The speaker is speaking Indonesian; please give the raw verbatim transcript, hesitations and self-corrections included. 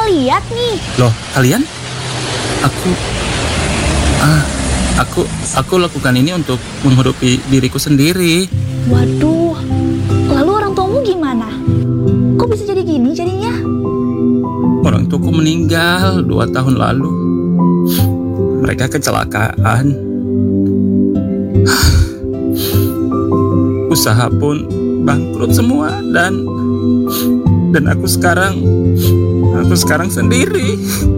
lihat nih. Loh, kalian? Aku ah, aku aku lakukan ini untuk menghidupi diriku sendiri. Waduh, lalu orang tuamu gimana? Kok bisa jadi gini jadinya? Orang tuaku meninggal dua tahun lalu. Mereka kecelakaan. Usaha pun bangkrut semua dan dan aku sekarang aku sekarang sendiri.